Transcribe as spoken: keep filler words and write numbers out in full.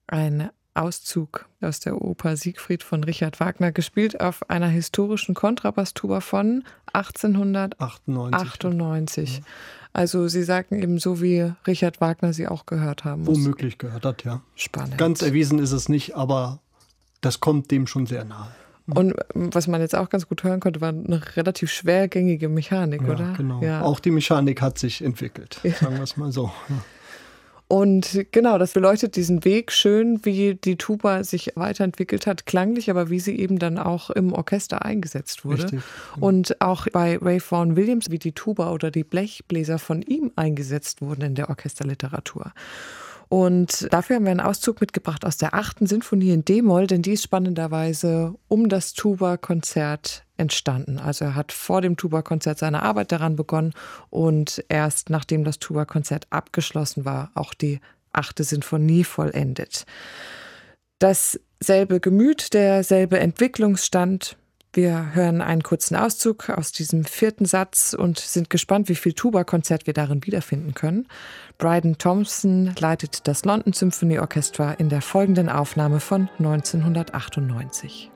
Ein Auszug aus der Oper Siegfried von Richard Wagner, gespielt auf einer historischen Kontrabasstuba von achtzehnhundertachtundneunzig. Ja. Also Sie sagten eben, so wie Richard Wagner sie auch gehört haben muss. Womöglich gehört hat, ja. Spannend. Ganz erwiesen ist es nicht, aber das kommt dem schon sehr nahe. Und was man jetzt auch ganz gut hören konnte, war eine relativ schwergängige Mechanik, Ja, oder? genau. Ja. Auch die Mechanik hat sich entwickelt, Ja. sagen wir es mal so. Ja. Und genau, das beleuchtet diesen Weg schön, wie die Tuba sich weiterentwickelt hat, klanglich, aber wie sie eben dann auch im Orchester eingesetzt wurde. Richtig. Und auch bei Ray Vaughan Williams, wie die Tuba oder die Blechbläser von ihm eingesetzt wurden in der Orchesterliteratur. Und dafür haben wir einen Auszug mitgebracht aus der achten Sinfonie in D-Moll, denn die ist spannenderweise um das Tuba-Konzert entstanden. Also er hat vor dem Tuba-Konzert seine Arbeit daran begonnen und erst nachdem das Tuba-Konzert abgeschlossen war, auch die achte Sinfonie vollendet. Dasselbe Gemüt, derselbe Entwicklungsstand. Wir hören einen kurzen Auszug aus diesem vierten Satz und sind gespannt, wie viel Tuba-Konzert wir darin wiederfinden können. Bryden Thompson leitet das London Symphony Orchestra in der folgenden Aufnahme von neunzehnhundertachtundneunzig.